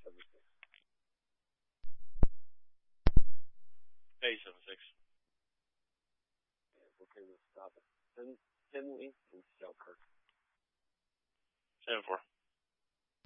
876. 876. And we're going to stop it. 10 Lee and Selkirk. 7-4.